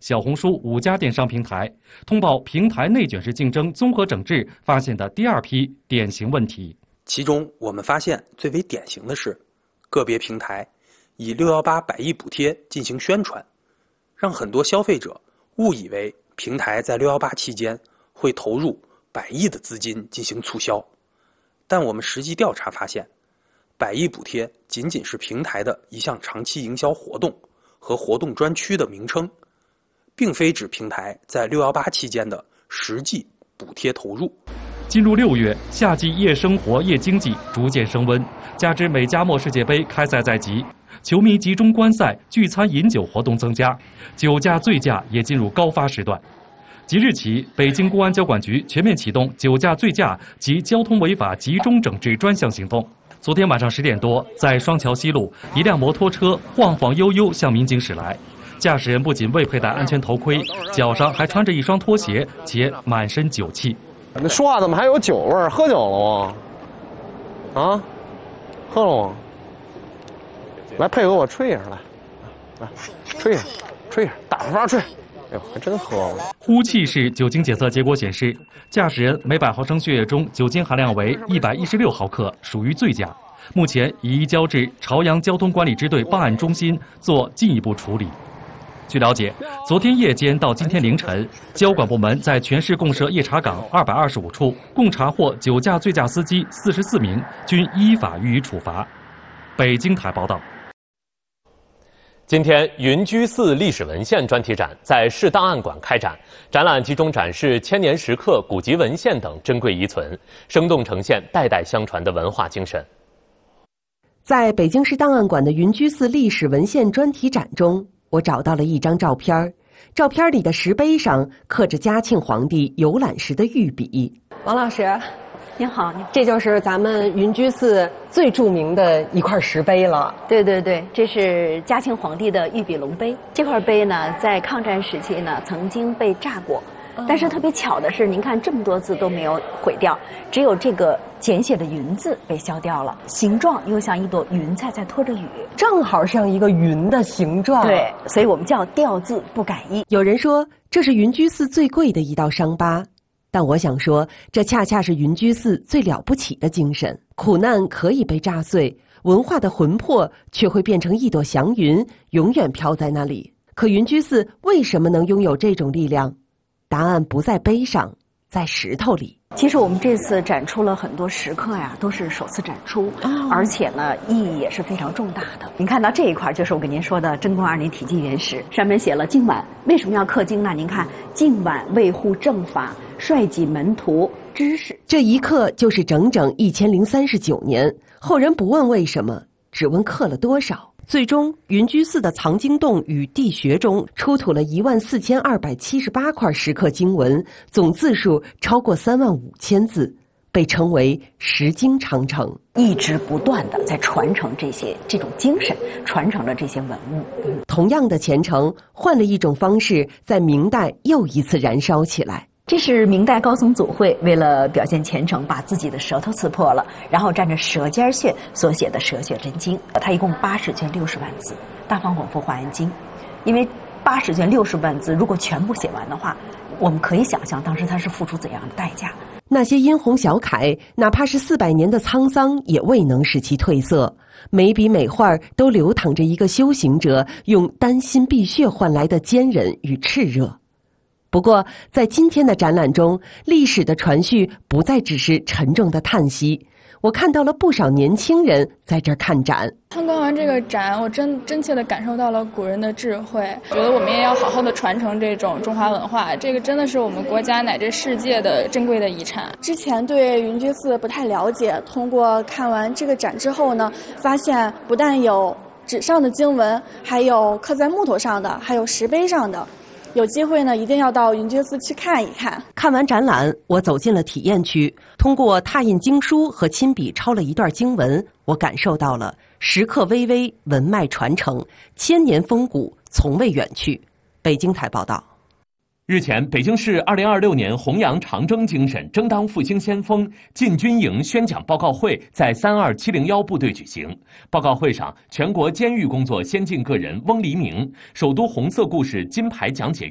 小红书5家电商平台，通报平台内卷式竞争综合整治发现的第2批典型问题。 其中，我们发现最为典型的是，个别平台以618百亿补贴进行宣传，让很多消费者误以为平台在618期间会投入100亿的资金进行促销。但我们实际调查发现，100亿补贴仅仅是平台的一项长期营销活动和活动专区的名称，并非指平台在618期间的实际补贴投入。 进入6月，夏季夜生活、夜经济逐渐升温，加之美加墨世界杯开赛在即，球迷集中观赛、聚餐饮酒活动增加，酒驾醉驾也进入高发时段。即日起，北京公安交管局全面启动酒驾醉驾及交通违法集中整治专项行动。昨天晚上10点多，在双桥西路，一辆摩托车晃晃悠悠向民警驶来，驾驶人不仅未佩戴安全头盔，脚上还穿着一双拖鞋，且满身酒气。 那说话怎么还有酒味儿？喝酒了吗？啊，喝了吗？来配合我吹一下，来，吹一下，吹一下，大发吹。哎呦，还真喝了！ 呼气式酒精检测结果显示，驾驶人每100毫升血液中酒精含量为116毫克，属于醉驾。目前已移交至朝阳交通管理支队办案中心做进一步处理。据了解，昨天夜间到今天凌晨，交管部门在全市共设夜查岗225处，共查获酒驾醉驾司机44名，均依法予以处罚。北京台报道。 今天，云居寺历史文献专题展在市档案馆开展，展览集中展示千年石刻、古籍文献等珍贵遗存，生动呈现代代相传的文化精神。 在北京市档案馆的云居寺历史文献专题展中，我找到了一张照片，照片里的石碑上刻着嘉庆皇帝游览时的御笔。 王老师，您好，这就是咱们云居寺最著名的一块石碑了。 对对对，这是嘉庆皇帝的御笔龙碑。这块碑呢，在抗战时期呢，曾经被炸过，但是特别巧的是，您看这么多字都没有毁掉，只有这个简写的云字被削掉了，形状又像一朵云彩在拖着雨， 正好像一个云的形状。 对，所以我们叫吊字不改易。 有人说这是云居寺最贵的一道伤疤，但我想说，这恰恰是云居寺最了不起的精神。苦难可以被炸碎，文化的魂魄却会变成一朵祥云，永远飘在那里。可云居寺为什么能拥有这种力量？答案不在碑上，在石头里。 其实我们这次展出了很多石刻呀，都是首次展出，而且呢，意义也是非常重大的。您看到这一块，就是我跟您说的贞观2年体记原石，上面写了靖晚。为什么要刻经呢？您看，靖晚维护正法，率己门徒知识。 这一刻就是整整1039年。后人不问为什么，只问刻了多少。最终，云居寺的藏经洞与地穴中出土了14278块石刻经文，总字数超过35000字，被称为石经长城， 一直不断的在传承这种精神，传承着这些文物。 同样的虔诚，换了一种方式，在明代又一次燃烧起来。 这是明代高僧祖慧为了表现虔诚，把自己的舌头刺破了，然后蘸着舌尖血所写的《舌血真经》。它一共80卷60万字，《大方广佛华严经》。因为80卷60万字，如果全部写完的话，我们可以想象当时他是付出怎样的代价。 那些殷红小楷，哪怕是400年的沧桑，也未能使其褪色。每笔每画都流淌着一个修行者用丹心碧血换来的坚韧与炽热。不过，在今天的展览中，历史的传续不再只是沉重的叹息。我看到了不少年轻人在这儿看展。 参观完这个展，我真切地感受到了古人的智慧，觉得我们也要好好的传承这种中华文化，这个真的是我们国家乃至世界的珍贵的遗产。 之前对云居寺不太了解，通过看完这个展之后呢，发现不但有纸上的经文，还有刻在木头上的，还有石碑上的。有机会呢，一定要到云居寺去看一看。 看完展览，我走进了体验区，通过拓印经书和亲笔抄了一段经文，我感受到了石刻巍巍，文脉传承，千年风骨从未远去。北京台报道。 日前，北京市2026年弘扬长征精神、争当复兴先锋进军营宣讲报告会在32701部队举行。报告会上，全国监狱工作先进个人翁黎明、首都红色故事金牌讲解